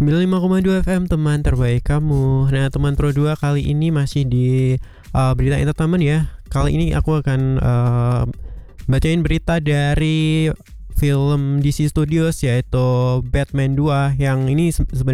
95,2 FM teman terbaik kamu. Nah teman Pro 2 kali ini masih di berita entertainment ya. Kali ini aku akan bacain berita dari film DC Studios yaitu Batman 2 yang ini sebenarnya